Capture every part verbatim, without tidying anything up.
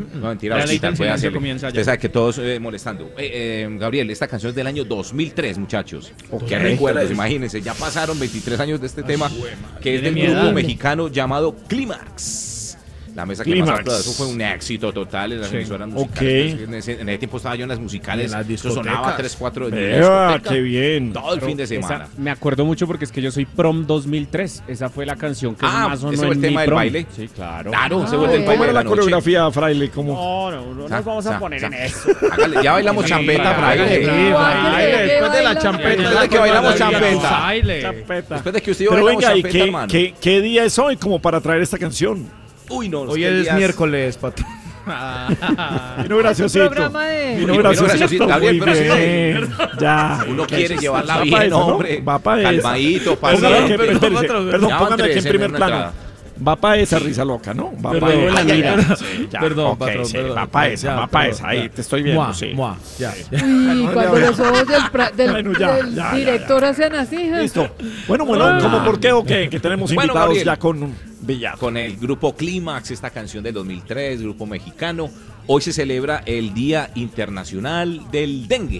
No, mentira, La ley Oscar, del puede silencio hacerle. comienza ya. Usted sabe que todos eh, molestando. Eh, eh, Gabriel, esta canción es del año dos mil tres, muchachos. Ok. Qué recuerdos, imagínense. Ya pasaron veintitrés años de este tema, que es del mi grupo edad. mexicano llamado Clímax. La mesa que Clímax. más aplaudió, eso fue un éxito total en las Sí. emisoras Ok. musicales. Pues, en, ese, en ese tiempo estaba yo en las musicales, En las eso sonaba discotecas. tres, cuatro Vea, qué bien. todo el fin de semana. Esa- me acuerdo mucho porque es que yo soy prom dos mil tres. Esa fue la canción que Ah, más sonó ¿ese fue el en tema mi del prom. baile? Sí, claro. Claro, Ah, se vuelve el bueno. baile ¿Cómo de era la la noche. coreografía, Fraile? ¿Cómo? No, no, no Sa, nos vamos sa, a poner sa. en eso. Hágale, ya bailamos Sí, champeta, hágale, Fraile. sí, Igual Baile, que- que después de la baila. champeta. Después de que bailamos champeta. Baile. Champeta. Después de que usted y yo Pero bailamos venga, ¿y champeta, qué, hermano. qué, qué día es hoy como para traer esta canción? Uy, no. Hoy qué es días- miércoles, pato. Vino graciosito. programa de- Vino Vino graciosito. graciosito, Gabriel, Muy pero sí. bien. Ya. Uno quiere llevarla Va bien, pa' esa, ¿no? hombre. Va pa' esa. Calmadito, Póngame pasado. aquí, Perdón, espérese, otro- perdón, Ya van póngame aquí en tres en primer una plano. entrada. Va pa' esa risa loca, ¿no? Va Perdón, pa' esa. ay, ay, ay. Sí, ya, Perdón, ok, patrón, sí, perdón. va pa' esa, Ya, va pa' perdón, esa. Ahí ya. te estoy viendo, Mua, sí. mua, ya. Uy, cuando los ojos del, pra- del- Bueno, ya, del ya, ya, director hacen así. ¿eh? Listo. Bueno, bueno, ¿cómo por qué o qué? Que tenemos Bueno, invitados Gabriel. ya con Villar. Con el grupo Clímax, esta canción del dos mil tres, grupo mexicano. Hoy se celebra el Día Internacional del Dengue.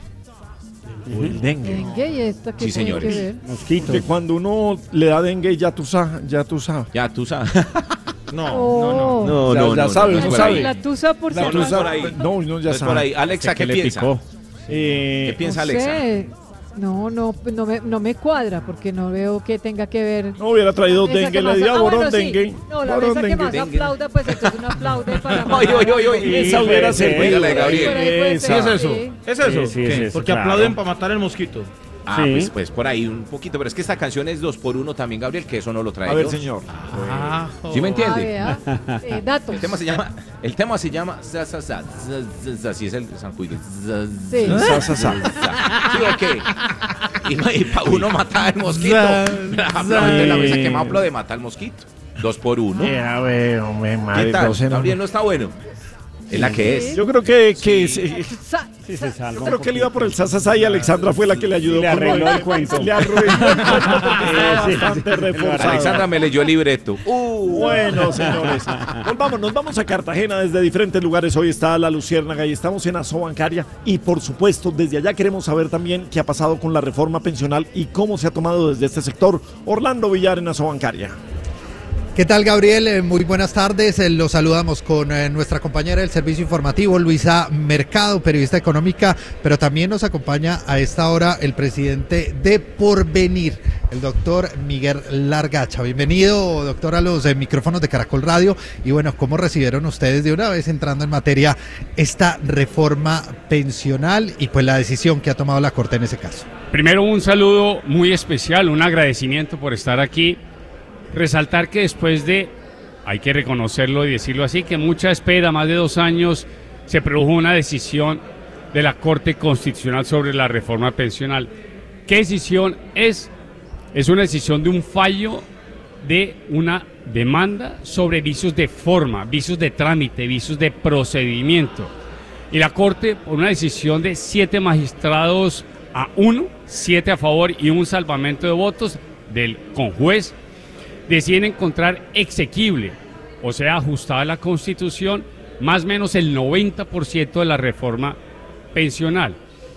El dengue. Dengue, ¿y esto qué Sí, tiene señores. que ver? Mosquito. Que cuando uno le da dengue, ya tú sabes, ya tú sabes. Ya tú sabes. No, Oh. No, Ya- no, ya no, sabe, no, no es por sabe. ahí. La tusa por La si no, tú no acaso. es por sabes. ahí. No, no, ya No es por ahí. sabes. Alexa, ¿qué que le piensa? picó. Eh, ¿Qué piensa No Alexa? sé. No, no, no me, no me cuadra porque no veo que tenga que ver. No hubiera traído Esa que dengue, le más- di a ah, Borón bueno, sí. dengue. No, la Borón mesa que dengue. más Dengue. aplauda, pues entonces un aplaude para Oy, oy, oy, oy. Esa hubiera Esa, servido. la de Gabriel. Por ahí puede Esa. ¿Qué es ser, eso? sí. ¿Es eso? Sí, sí, es ¿Qué? eso, Porque claro. aplauden para matar el mosquito. Ah, Sí. pues, pues por ahí un poquito, pero es que esta canción es dos por uno también, Gabriel, que eso no lo trae A ver, yo. señor. Ah, ¿Sí me Ah, entiende? vea. Eh, datos. El tema se llama, el tema se llama, za, za, za, za, za, za, así es el San Cuigue. Za, Sí. Sa, sa, sa. ¿Sí o qué? Y, no- y para uno matar el mosquito. Za, Aplaude la mesa za. que más aplaude mata al mosquito. Dos por uno. Ya veo, me ¿Qué madre. tal? doce, no, Gabriel no. no está bueno. Es la que es. Yo creo que, que sí, Sa- Sí, se salva yo un creo que él iba poquito. por el sasasá y Alexandra fue la que le ayudó Le con arregló lo- el cuento. Le arruinó el cuento porque estaba Sí, sí, bastante sí. reforzado. Alexandra me leyó el libreto. Uh, Bueno, señores, volvamos, nos vamos a Cartagena desde diferentes lugares. Hoy está La Luciérnaga y estamos en Asobancaria. Y por supuesto, desde allá queremos saber también qué ha pasado con la reforma pensional y cómo se ha tomado desde este sector. Orlando Villar en Asobancaria. ¿Qué tal, Gabriel? Eh, Muy buenas tardes. Eh, Los saludamos con eh, nuestra compañera del servicio informativo, Luisa Mercado, periodista económica, pero también nos acompaña a esta hora el presidente de Porvenir, el doctor Miguel Largacha. Bienvenido, doctor, a los eh, micrófonos de Caracol Radio. Y bueno, ¿cómo recibieron ustedes de una vez entrando en materia esta reforma pensional y pues la decisión que ha tomado la Corte en ese caso? Primero, un saludo muy especial, un agradecimiento por estar aquí. Resaltar que después de, hay que reconocerlo y decirlo así, que mucha espera, más de dos años, se produjo una decisión de la Corte Constitucional sobre la reforma pensional. ¿Qué decisión es? Es una decisión de un fallo de una demanda sobre vicios de forma, vicios de trámite, vicios de procedimiento. Y la Corte, por una decisión de siete magistrados a uno, siete a favor y un salvamento de votos del conjuez, deciden encontrar exequible, o sea, ajustada a la Constitución, más o menos el noventa por ciento de la reforma pensional.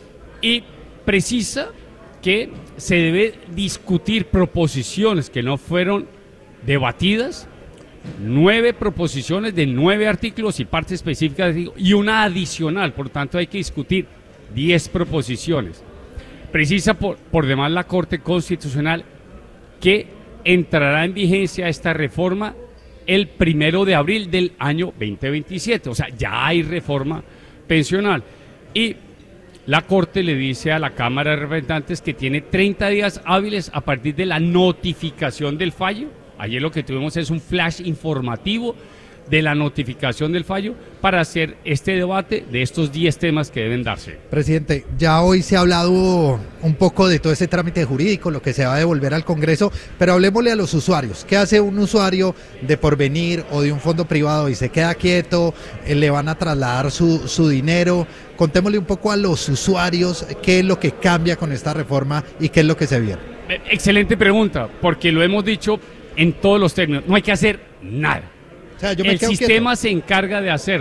Y precisa que se debe discutir proposiciones que no fueron debatidas, nueve proposiciones de nueve artículos y partes específicas y una adicional, por tanto hay que discutir diez proposiciones. Precisa por, por demás la Corte Constitucional que entrará en vigencia esta reforma el primero de abril del año veinte veintisiete, o sea, ya hay reforma pensional. Y la Corte le dice a la Cámara de Representantes que tiene treinta días hábiles a partir de la notificación del fallo. Ayer lo que tuvimos es un flash informativo de la notificación del fallo para hacer este debate de estos diez temas que deben darse. Presidente, ya hoy se ha hablado un poco de todo ese trámite jurídico, lo que se va a devolver al Congreso, pero hablemosle a los usuarios. ¿Qué hace un usuario de Porvenir o de un fondo privado y se queda quieto? Eh, ¿Le van a trasladar su, su dinero? Contémosle un poco a los usuarios qué es lo que cambia con esta reforma y qué es lo que se viene. Eh, Excelente pregunta, porque lo hemos dicho en todos los términos. No hay que hacer nada. O sea, yo me El quedo sistema quieto. se encarga de hacer.